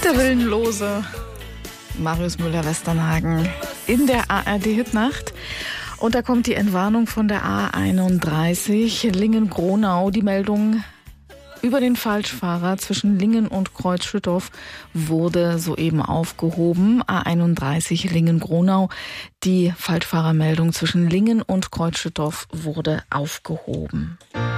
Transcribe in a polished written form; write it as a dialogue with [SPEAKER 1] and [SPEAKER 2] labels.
[SPEAKER 1] Der Willenlose, Marius Müller-Westernhagen in der ARD-Hitnacht. Und da kommt die Entwarnung von der A31 Lingen-Gronau. Die Meldung über den Falschfahrer zwischen Lingen und Kreuzschüttorf wurde soeben aufgehoben. A31 Lingen-Gronau. Die Falschfahrermeldung zwischen Lingen und Kreuzschüttorf wurde aufgehoben.